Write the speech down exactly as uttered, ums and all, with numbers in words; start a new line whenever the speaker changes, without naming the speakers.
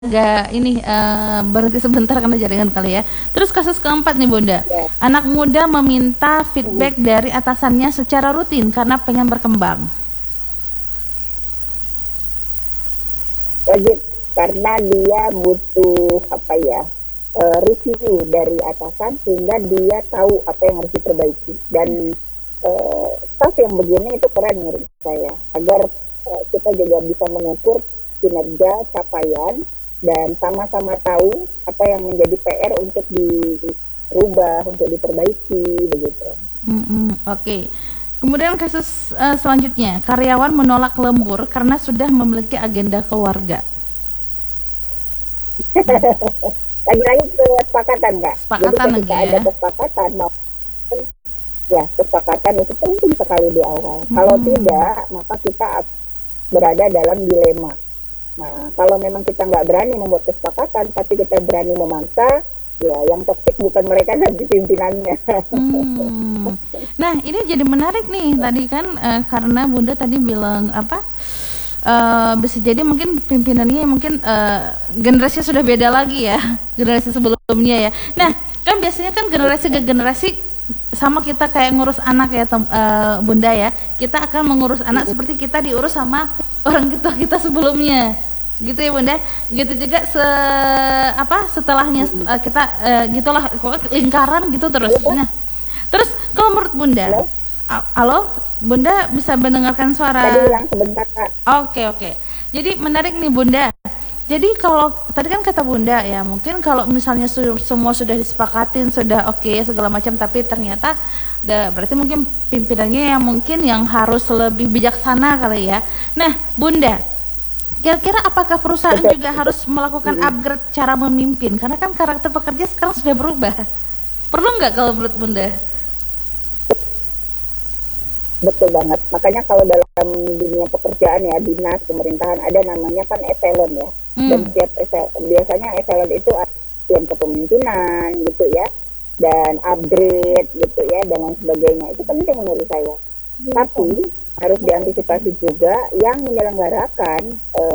agak ini eh, berhenti sebentar karena jaringan kali ya. Terus kasus keempat nih Bunda,
Ya.
anak muda meminta feedback dari atasannya secara rutin karena pengen berkembang.
Wajib, karena dia butuh apa ya eh, review dari atasan sehingga dia tahu apa yang harus diperbaiki. Dan eh, staff yang begini itu keren menurut saya, agar eh, kita juga bisa mengukur kinerja, capaian, dan sama-sama tahu apa yang menjadi P R untuk dirubah, untuk diperbaiki, begitu.
Mm-mm, Oke. Kemudian kasus eh, selanjutnya, karyawan menolak lembur karena sudah memiliki agenda keluarga.
Lagi-lagi kesepakatan, Kak.
Kesepakatan
Jadi
lagi
ketika
ya.
ada kesepakatan, maupun ya kesepakatan itu penting sekali di awal.
Hmm.
Kalau tidak, maka kita berada dalam dilema. Nah, kalau memang kita nggak berani membuat kesepakatan, tapi kita berani memaksa, ya yang toksik bukan mereka dan pimpinannya.
Hmm. Nah, ini jadi menarik nih tadi kan eh, karena Bunda tadi bilang apa? eh, bisa jadi mungkin pimpinannya mungkin eh, generasinya sudah beda lagi ya, generasi sebelumnya ya. Nah, kan biasanya kan generasi ke generasi sama kita kayak ngurus anak ya tem- eh, Bunda ya. Kita akan mengurus anak seperti kita diurus sama orang tua kita sebelumnya. Gitu ya Bunda. Gitu juga se apa setelahnya eh, kita eh, gitulah pokoknya lingkaran gitu terus. Nah, terus kalau menurut Bunda, a- halo Bunda bisa mendengarkan suara?
Tadi bilang sebentar, Kak.
Oke oke. Jadi menarik nih Bunda. Jadi kalau tadi kan kata Bunda ya mungkin kalau misalnya su- semua sudah disepakatin sudah oke segala macam tapi ternyata da, berarti mungkin pimpinannya yang mungkin yang harus lebih bijaksana kali ya. Nah Bunda, kira-kira apakah perusahaan juga harus melakukan upgrade cara memimpin? Karena kan karakter pekerja sekarang sudah berubah. Perlu nggak kalau menurut Bunda?
Betul banget. Makanya kalau dalam dunia pekerjaan ya, dinas, pemerintahan, ada namanya kan eselon ya.
Hmm.
Dan setiap esel, biasanya eselon itu yang kepemimpinan gitu ya. Dan upgrade gitu ya, dan lain sebagainya. Itu penting menurut saya. Tapi harus diantisipasi juga yang menyelenggarakan eh,